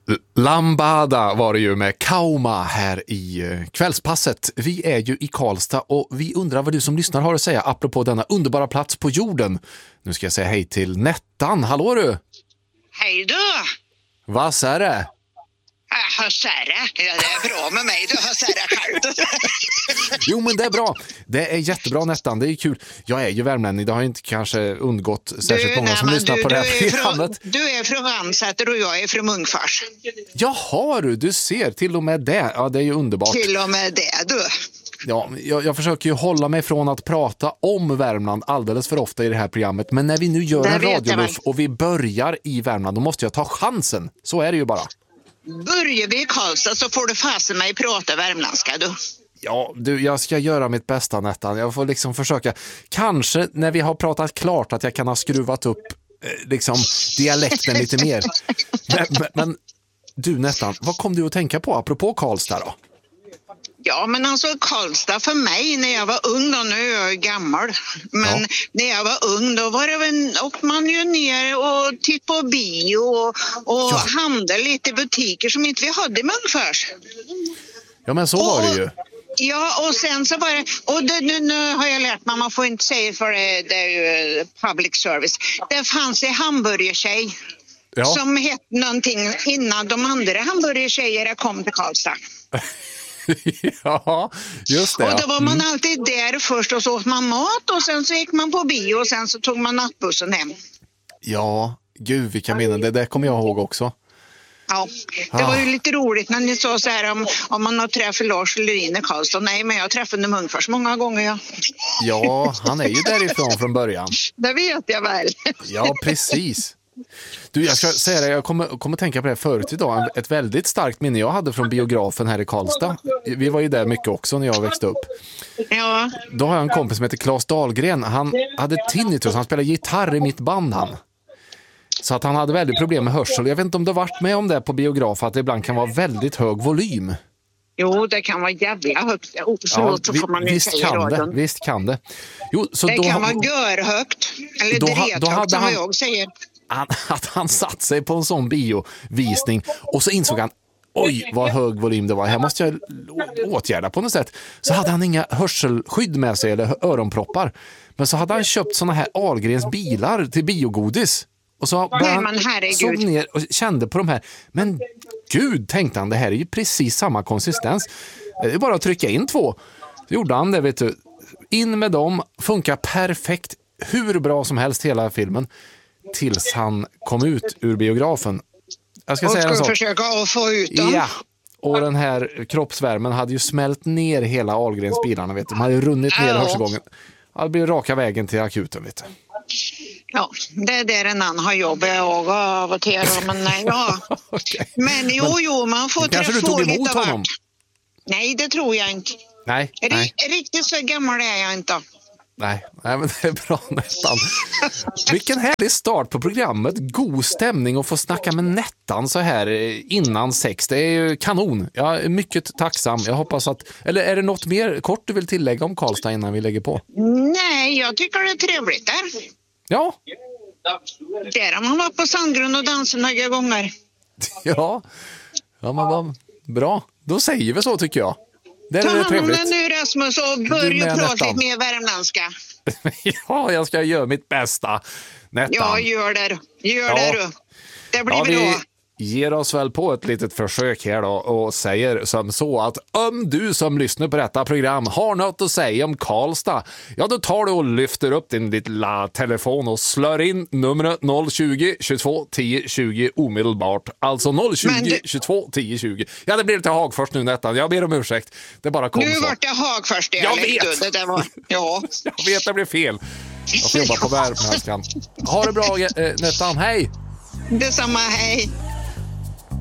Lambada var det ju med Kauma här i kvällspasset. Vi är ju i Karlstad och vi undrar vad du som lyssnar har att säga apropå denna underbara plats på jorden. Nu ska jag säga hej till Nettan. Hallå du! Hej då! Vad är det? Hössära. Ja, det är bra med mig. Du hössära själv. Jo, men det är bra. Det är jättebra Nettan. Det är kul. Jag är ju värmlänning. Det har inte kanske undgått särskilt många som lyssnar på det här programmet. Du är från Vansäter och jag är från Munkfors. Jaha du ser. Till och med det. Ja, det är ju underbart. Till och med det, du. Ja, jag försöker ju hålla mig från att prata om Värmland alldeles för ofta i det här programmet. Men när vi nu gör en radioluff och vi börjar i Värmland, då måste jag ta chansen. Så är det ju bara. Börjar vi i Karlstad så får du fasen mig prata värmländska, du. Ja, jag ska göra mitt bästa Nettan. Jag får liksom försöka. Kanske när vi har pratat klart att jag kan ha skruvat upp liksom dialekten lite mer. Men du Nettan, vad kom du att tänka på apropå Karlstad då? Ja, men alltså Karlstad för mig när jag var ung då, nu är jag gammal, men när jag var ung då var det väl, åkte man ju ner och tittade på bio och handlade lite i butiker som inte vi hade i Munkfors. Ja, men så var det ju. Ja, och sen så var det, och nu har jag lärt mig, man får inte säga för det är ju public service. Det fanns en hamburgertjej som hette någonting innan de andra hamburgertjejerna kom till Karlstad. Ja, just det. Och då var man alltid där först och så åt man mat och sen så gick man på bio och sen så tog man nattbussen hem. Ja, gud vilka minnen, det där kommer jag ihåg också. Ja, det var ju lite roligt när ni sa så här om man har träffat Lars Lerin i Karlstad. Nej, men jag träffade Munkfors många gånger, ja. Ja, han är ju därifrån från början. Det vet jag väl. Ja, precis. Du, jag ska säga det, jag kommer tänka på det förut idag. Ett väldigt starkt minne jag hade från biografen här i Karlstad. Vi var ju där mycket också när jag växte upp. Ja. Då har jag en kompis som heter Claes Dahlgren. Han hade tinnitus, han spelade gitarr i mitt band han. Så att han hade väldigt problem med hörsel. Jag vet inte om du har varit med om det på biograf, att det ibland kan vara väldigt hög volym. Jo, det kan vara jävla högt. Visst kan det. Jo, så det då, kan vara görhögt. Eller drethögt som jag säger. Att han satt sig på en sån biovisning och så insåg han, oj vad hög volym det var, här måste jag åtgärda på något sätt. Så hade han inga hörselskydd med sig eller öronproppar, men så hade han köpt såna här Ahlgrens bilar till biogodis. Och så han såg ner och kände på de här, men gud, tänkte han, det här är ju precis samma konsistens, det är bara att trycka in 2. Så gjorde han det, vet du, in med dem, funkar perfekt, hur bra som helst hela filmen. Tills han kom ut ur biografen. Jag ska säga en sak. Försöka att få ut dem. Ja, och den här kroppsvärmen hade ju smält ner hela Ahlgrens bilarna, vet du. De hade runnit ner hörselgången. Det blev raka vägen till akuten, vet du. Ja, det är där en annan har jobbat och av och till. Men nej, ja. Okay. Men jo, man får träffa kanske du tog emot honom? Nej, det tror jag inte. Nej. Riktigt så gammal är jag inte. Nej, men det är bra nästan. Vilken härlig start på programmet. God stämning och få snacka med Nettan så här innan 6. Det är ju kanon. Jag är mycket tacksam. Jag hoppas att... Eller är det något mer kort du vill tillägga om Karlstad innan vi lägger på? Nej, jag tycker det är trevligt där. Ja. Där har man varit på Sandgrund och dansat några gånger. Ja, men vad bra. Då säger vi så, tycker jag. Det är trevligt. Ta nu Rasmus och börja prata lite mer värmländska. Ja, jag ska göra mitt bästa. Nettan. Ja, gör det. Det blir bra. Ger oss väl på ett litet försök här då och säger som så att om du som lyssnar på detta program har något att säga om Karlstad, ja då tar du och lyfter upp din lilla telefon och slår in numret 020 22 10 20 omedelbart. Alltså 020 22 10 20. Ja, det blir lite Hagfors nu Nettan. Jag ber om ursäkt. Det bara kom nu så. Nu vart det Hagfors det. Jag vet. Det var, ja. Jag vet, det blev fel. Jag får jobba på värmländskan. Ha det bra Nettan, hej! Detsamma, hej!